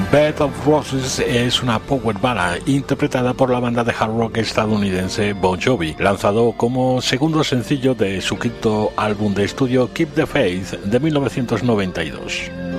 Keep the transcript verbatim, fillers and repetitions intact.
Bed of Roses es una power ballad interpretada por la banda de hard rock estadounidense Bon Jovi, lanzado como segundo sencillo de su quinto álbum de estudio Keep the Faith de mil novecientos noventa y dos.